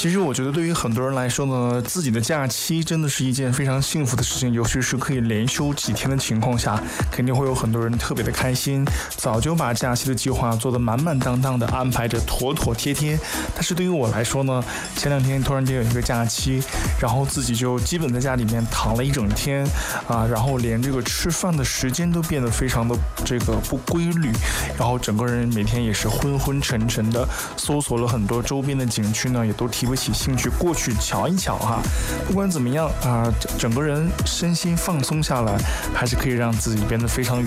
其实我觉得对于很多人来说呢，自己的假期真的是一件非常幸福的事情，尤其是可以连休几天的情况下，肯定会有很多人特别的开心，早就把假期的计划做得满满当当的，安排着妥妥帖帖。但是对于我来说呢，前2天突然间有一个假期，然后自己就基本在家里面躺了一整天然后连这个吃饭的时间都变得非常的这个不规律，然后整个人每天也是昏昏沉沉的，搜索了很多周边的景区呢，也都提不起兴趣过去瞧一瞧哈。不管怎么样整个人身心放松下来，还是可以让自己变得非常愉